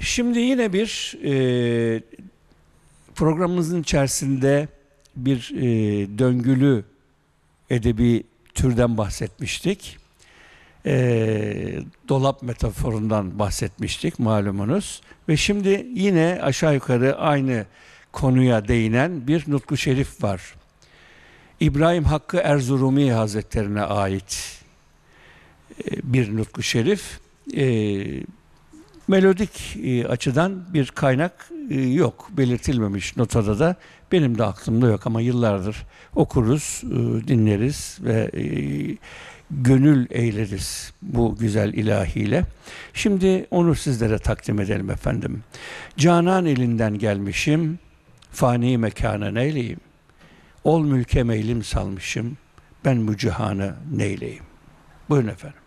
Şimdi yine bir programımızın içerisinde bir döngülü edebi türden bahsetmiştik. Dolap metaforundan bahsetmiştik malumunuz. Ve şimdi yine aşağı yukarı aynı konuya değinen bir nutku şerif var. İbrahim Hakkı Erzurumi Hazretlerine ait bir nutku şerif. Melodik açıdan bir kaynak yok, belirtilmemiş notada da. Benim de aklımda yok ama yıllardır okuruz, dinleriz ve gönül eğleriz bu güzel ilahiyle. Şimdi onu sizlere takdim edelim efendim. Canan elinden gelmişim, fani mekana neyleyim? Ol mülke meylim salmışım, ben bu cihanı neyleyim? Buyurun efendim.